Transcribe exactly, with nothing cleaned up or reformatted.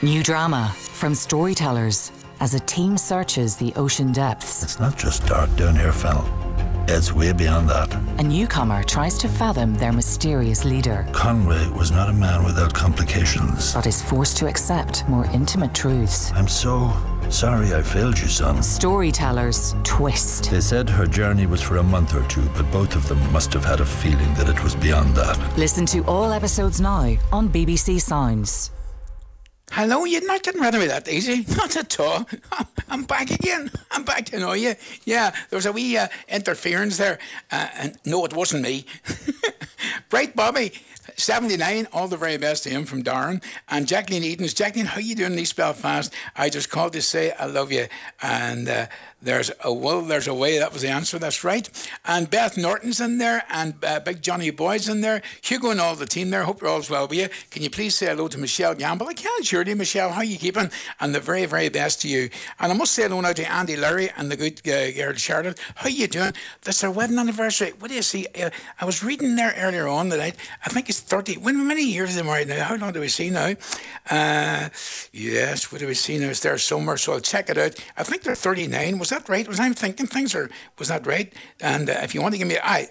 New drama from Storytellers as a team searches the ocean depths. It's not just dark down here, Fennel. It's way beyond that. A newcomer tries to fathom their mysterious leader, Conway was not a man without complications. but is forced to accept more intimate truths. I'm so sorry I failed you, son. Storytellers twist. They said her journey was for a month or two, but both of them must have had a feeling that it was beyond that. Listen to all episodes now on B B C Sounds. Hello, you're not getting rid of me that easy. Not at all. I'm, I'm back again. I'm back to know you. Yeah, there was a wee uh, interference there. Uh, and no, it wasn't me. Right, Bobby, seventy-nine, all the very best to him from Darren. And Jacqueline Edens. Jacqueline, how you doing in East Belfast? I just called to say I love you. And uh, there's a will, there's a way. That was the answer. That's right. And Beth Norton's in there. And uh, Big Johnny Boyd's in there. Hugo and all the team there. Hope you're all well with you. Can you please say hello to Michelle Gamble? I can't assure you, Michelle. How you keeping? And the very, very best to you. And I must say hello now to Andy Larry and the good uh, girl Charlotte. How you doing? That's our wedding anniversary. What do you see? Uh, I was reading there earlier on that I, I think it's thirty. When many years are they married now? How long do we see now? Uh, yes, what do we see now? It's there somewhere, so I'll check it out. I think they're thirty-nine. Was that right? Was I thinking things, or was that right? And uh, if you want to give me, I